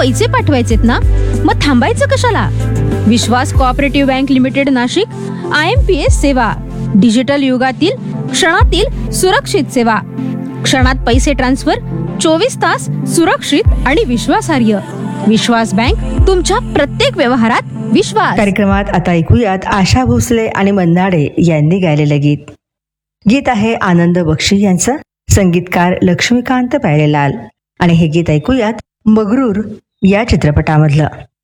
पैसे पाठवायचेत ना, मग थांबायचं कशाला? विश्वास cooperative bank limited Nashik, IMPS सेवा, डिजिटल युगातील क्षणातील सुरक्षित सेवा. क्षणात पैसे ट्रान्सफर, 24 तास सुरक्षित आणि विश्वासार्ह. विश्वास बँक, तुमच्या प्रत्येक व्यवहारात विश्वास. कार्यक्रमात आता ऐकूयात आशा भोसले आणि मन्नाडे यांनी गायलेलं गीत. गीत आहे आनंद बक्षी यांचं, संगीतकार लक्ष्मीकांत प्यारेलाल. आणि हे गीत ऐकूयात मगरूर या चित्रपटामधलं.